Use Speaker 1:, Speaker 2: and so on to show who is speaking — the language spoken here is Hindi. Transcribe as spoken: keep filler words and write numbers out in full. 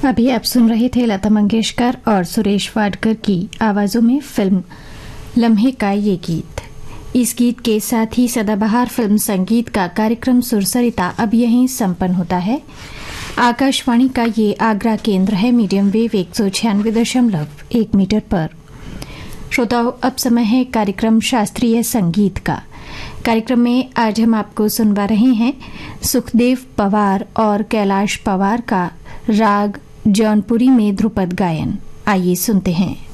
Speaker 1: अभी आप सुन रहे थे लता मंगेशकर और सुरेश वाडकर की आवाजों में फिल्म लम्हे का ये गीत। इस गीत के साथ ही सदाबहार फिल्म संगीत का कार्यक्रम सुरसरिता अब यहीं संपन्न होता है। आकाशवाणी का ये आगरा केंद्र है मीडियम वेव एक सौ छियानवे दशमलव एक मीटर पर। श्रोताओं, अब समय है कार्यक्रम शास्त्रीय संगीत का। कार्यक्रम में आज हम आपको सुनवा रहे हैं सुखदेव पवार और कैलाश पवार का राग जौनपुरी में ध्रुपद गायन। आइए सुनते हैं।